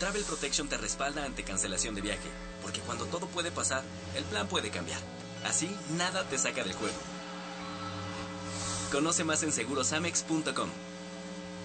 Travel Protection te respalda ante cancelación de viaje, porque cuando todo puede pasar, el plan puede cambiar. Así, nada te saca del juego. Conoce más en segurosamex.com.